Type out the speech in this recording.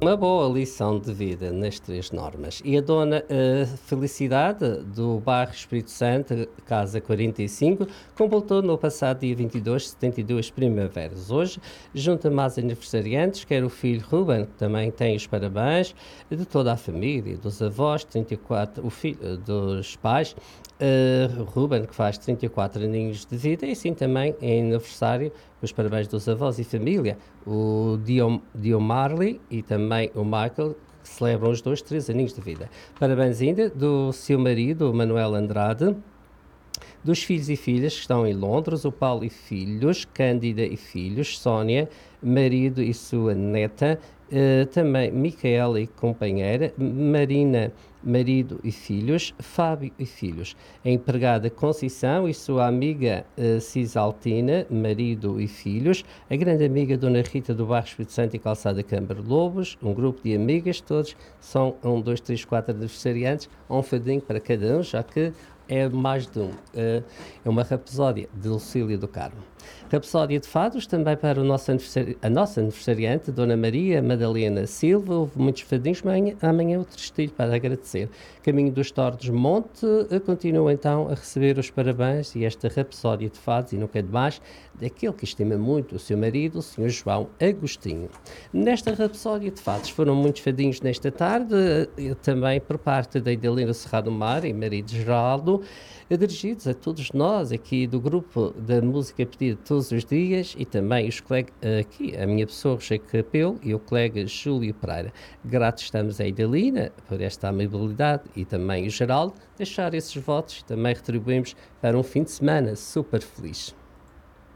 uma boa lição de vida nas três normas. E a dona Felicidade, do bairro Espírito Santo, Casa 45, completou no passado dia 22, 72 primaveras. Hoje, junta mais aniversariantes, quer o filho Ruben, que também tem os parabéns, de toda a família, dos avós, 34, o filho dos pais, Ruben, que faz 34 aninhos de vida, e assim também em aniversário, os parabéns dos avós e família, o Diomarley e também o Michael, que celebram os dois 3 aninhos de vida. Parabéns ainda do seu marido, o Manuel Andrade, dos filhos e filhas que estão em Londres, o Paulo e filhos, Cândida e filhos, Sónia, marido e sua neta, também Micaela e companheira, Marina, marido e filhos, Fábio e filhos, a empregada Conceição e sua amiga Cisaltina, marido e filhos, a grande amiga Dona Rita do Bairro Espírito Santo e Calçada Câmara Lobos, um grupo de amigas, todos são 1, 2, 3, 4 aniversariantes, um fadinho para cada um, já que é mais de um. É uma rapsódia de Lucília do Carmo. Rapsódia de fados também para a nossa aniversariante, Dona Maria Madalena Silva. Houve muitos fadinhos, amanhã o trestilho para agradecer. Caminho dos Tordos Monte continua então a receber os parabéns e esta rapsódia de fados, e nunca é demais, daquele que estima muito o seu marido, o Sr. João Agostinho. Nesta rapsódia de fados foram muitos fadinhos nesta tarde, também por parte da Idalina Serrado Mar e marido Geraldo, dirigidos a todos nós aqui do grupo da música pedida todos os dias, e também os colegas, aqui a minha pessoa, Roger Capelo, e o colega Júlio Pereira. Gratos estamos a Idalina por esta amabilidade e também o Geraldo deixar esses votos, e também retribuímos para um fim de semana super feliz.